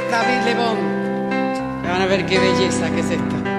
David Lebón. Van a ver qué belleza que es esta.